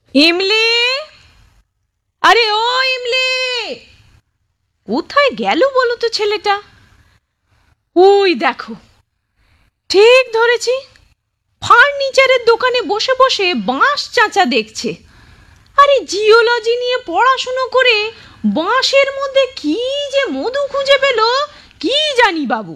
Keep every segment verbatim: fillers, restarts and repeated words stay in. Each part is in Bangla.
ইমলি, আরে ও ইমলি, কোথায় গেল বলো তো ছেলেটা? ওই দেখো, ঠিক ধরেছি, ফার্নিচারের দোকানে বসে বসে বাঁশ চাঁচা দেখছে। আরে জিওলজি নিয়ে পড়াশুনো করে বাঁশের মধ্যে কি যে মধু খুঁজে পেল কি জানি বাবু।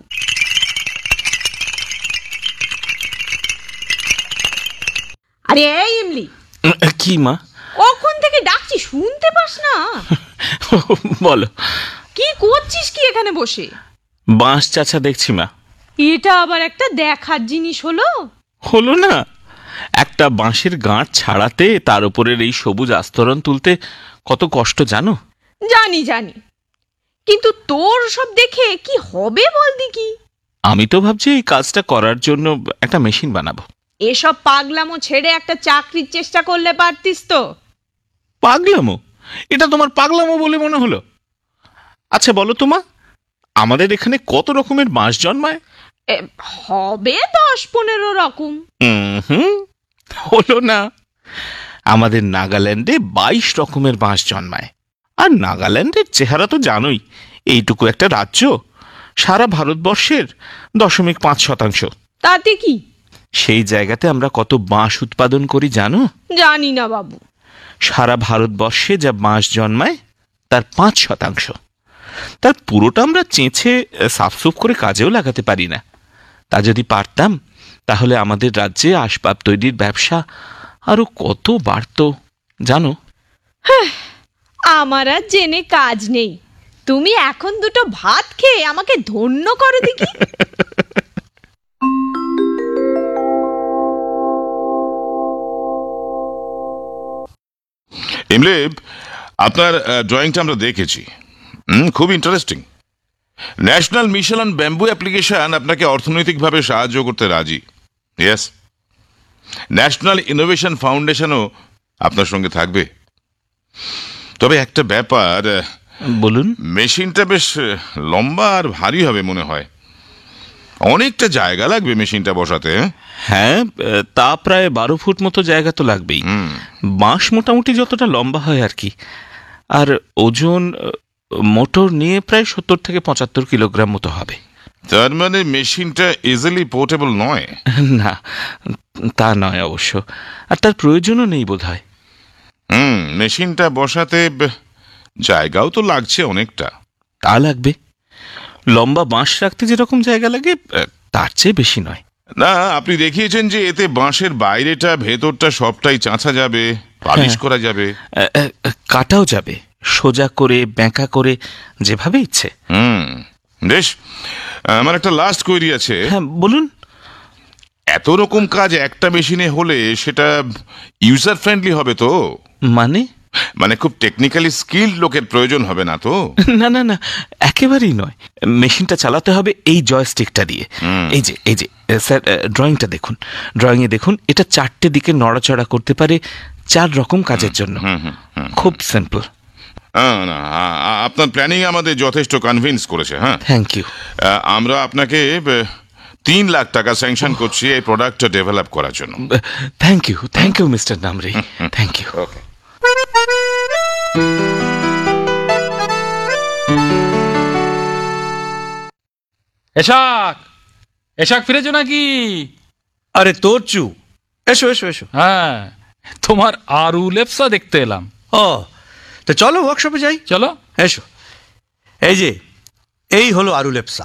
আরে এই ইমলি, কি মা? কখন থেকে ডাকছি শুনতে পাস না? বলো, কি করছিস কি এখানে বসে? বাঁশ চাচা দেখছি মা। এটা আবার একটা দেখার জিনিস হলো? হলো না, একটা বাঁশের গাঁট ছাড়াতে তার উপরের এই সবুজ আস্তরণ তুলতে কত কষ্ট জানো? জানি জানি, কিন্তু তোর সব দেখে কি হবে বল দেখি? আমি তো ভাবছি এই কাজটা করার জন্য একটা মেশিন বানাবো। এসব পাগলামো ছেড়ে একটা চাকরির চেষ্টা করলে পারতিস তো। পাগলামো? এটা তোমার পাগলামো বলে মনে হলো? আচ্ছা বলো তো মা, আমাদের এখানে কত রকমের বাঁশ জন্মায়? এ, হবে দশ পনেরো রকম। হুম, হলো না, আমাদের নাগাল্যান্ডে বাইশ রকমের বাঁশ জন্মায়। আর নাগাল্যান্ডের চেহারা তো জানোই, এইটুকু একটা রাজ্য, সারা ভারতবর্ষের দশমিক পাঁচ শতাংশ। তাতে কি? সেই জায়গাতে আমরা কত বাঁশ উৎপাদন করি জানো? জানি না বাবু। সারা ভারতবর্ষে যা বাঁশ জন্মায় তার পাঁচ শতাংশ। তার পুরোটা আমরা চেঁচে সাফসুফ করে কাজেও লাগাতে পারি না। তা যদি পারতাম তাহলে আমাদের রাজ্যে আসবাব তৈরির ব্যবসা আরো কত বাড়ত জানো? হ্যাঁ, আমার আর জেনে কাজ নেই। তুমি এখন দুটো ভাত খেয়ে আমাকে ধন্য করো দেখি। ইমলে, আপনার ড্রয়িংটা আমরা দেখেছি, হুম, খুব interesting. National mission on bamboo application আপনাকে অর্থনৈতিকভাবে সাহায্য করতে রাজি। ইয়েস, ন্যাশনাল ইনোভেশন ফাউন্ডেশনও আপনার সঙ্গে থাকবে। তবে একটা ব্যাপার, বলুন। মেশিনটা বেশ লম্বা আর ভারী হবে মনে হয়। অনেকটা জায়গা লাগবে মেশিনটা বসাতে। হ্যাঁ, তা প্রায় বারো ফুট মতো জায়গা তো লাগবেই। বাঁশ মোটামুটি যতটা লম্বা হয় আর কি। আর ওজন মোটর নিয়ে প্রায় সত্তর থেকে পঁচাত্তর কিলোগ্রাম মতো হবে। তার মানে মেশিনটা ইজিলি পোর্টেবল নয়? না, তা নয় অবশ্য, আর তার প্রয়োজনও নেই বোধ হয়। হুম, মেশিনটা বসাতে জায়গাও তো লাগছে অনেকটা। তা লাগবে, লম্বা বাঁশ রাখতে যেরকম জায়গা লাগে তার চেয়ে বেশি নয়। না, আপনি দেখিয়েছেন যে এতে বাঁশের বাইরেটা ভেতরটা সবটাই চাঁচা যাবে, পালিশ করা যাবে, কাটাও যাবে, সোজা করে বেঁকা করে, যেভাবে ইচ্ছে। হুম, বেশ। আমার একটা লাস্ট কোয়েরি আছে। হ্যাঁ বলুন। এত রকম কাজ একটা মেশিনে হলে সেটা ইউজার ফ্রেন্ডলি হবে তো? মানে? মানে খুব টেকনিক্যালি স্কিলড লোকের প্রয়োজন হবে না তো? না না না, একেবারেই নয়। মেশিনটা চালাতে হবে এই জয়স্টিকটা দিয়ে। এই যে এই যে স্যার, ড্রয়িংটা দেখুন, ড্রয়িংয়ে দেখুন, এটা চারটে দিকে নড়াচড়া করতে পারে চার রকম কাজের জন্য। খুব সিম্পল। আপনার প্ল্যানিং আমাদের যথেষ্ট কনভিন্স করেছে। হ্যাঁ, থ্যাংক ইউ। আমরা আপনাকে তিন লাখ টাকা স্যাংশন করছি এই প্রোডাক্টটা ডেভেলপ করার জন্য। Thank you, thank you mister নামরি, thank you. ওকে। এশাক, এশাক ফিরেছো নাকি? আরে তোর চু, এসো এসো এসো। হ্যাঁ, তোমার আরু লেপসা দেখতে এলাম। ও, তো চলো ওয়ার্কশপে যাই। চলো। এসো, এই যে এই হলো আরু লেপসা।